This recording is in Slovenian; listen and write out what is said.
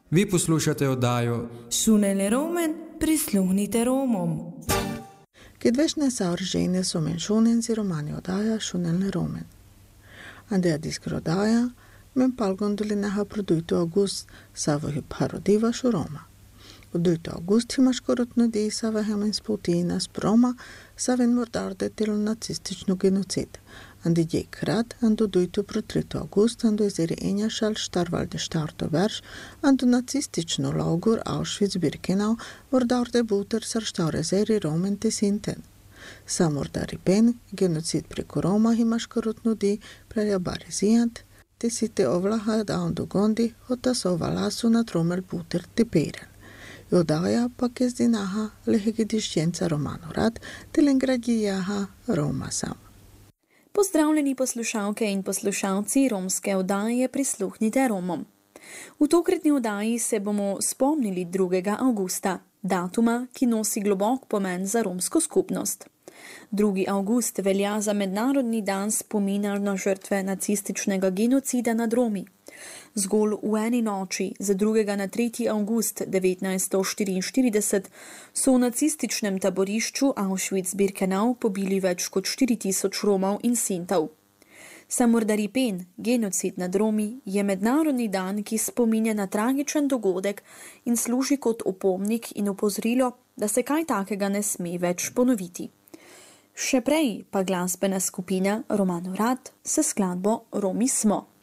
Vi poslušate oddajo Šunelni Roman, prisluhnite Romom. Kedvečne savrženje so menšunenci romani oddaja Šunelni Roman. Andea diskri oddaja, men palgondulineha produjtu august savahi parodiva šu Roma. Produjtu august himaš korutnudi savahemen sputinas proma savin mordarde til nacističnu genocid. Andi jekrat andu dujtu pro 3. august andu ezeri enjašal štarvalde štarto verš andu nacističnu logur Auschwitz-Birkenau mordarde buter sar štaurezeri Romen te sinten. Samordari pen genocid preko Roma himaš korutnudi preljabari zijant te site ovlaha da andu gondi hota sovalasu na tromel buter te peren. Jodaja pa kezdinaha lehegedišćenca Romano Rad telengradijaha Roma sam. Pozdravljeni poslušalke in poslušalci romske oddaje Prisluhnite Romom. V tokratni oddaji se bomo spomnili 2. avgusta, datuma, ki nosi globok pomen za romsko skupnost. 2. avgust velja za mednarodni dan spomina na žrtve nacističnega genocida nad Romi. Zgolj v eni noči, z 2. na 3. avgust 1944, so v nacističnem taborišču Auschwitz-Birkenau pobili več kot 4000 Romov in Sintov. Samordari pen, genocid nad Romi, je mednarodni dan, ki spominja na tragičen dogodek in služi kot opomnik in opozorilo, da se kaj takega ne sme več ponoviti. Še prej pa glasbena skupina Romano Rad s skladbo Romi smo.